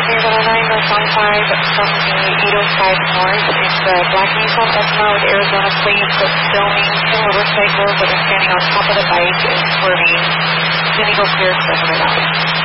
from the 805 North. It's the Black Nissan Altima with Arizona plates that's filming two motorcycles that are standing on top of the bike and swerving. Can you go clear for 100 hours?